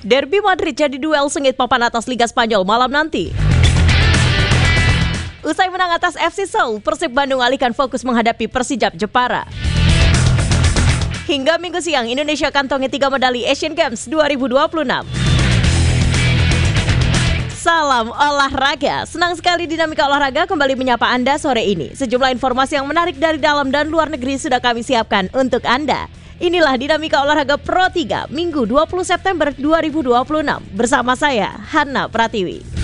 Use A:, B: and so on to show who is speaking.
A: Derby Madrid jadi duel sengit papan atas Liga Spanyol malam nanti. Usai menang atas FC Seoul, Persib Bandung alihkan fokus menghadapi Persijap Jepara. Hingga Minggu siang, Indonesia kantongi 3 medali Asian Games 2026. Salam olahraga, senang sekali Dinamika Olahraga kembali menyapa Anda sore ini. Sejumlah informasi yang menarik dari dalam dan luar negeri sudah kami siapkan untuk Anda. Inilah Dinamika Olahraga Pro 3, Minggu 20 September 2026. Bersama saya, Hanna Pratiwi.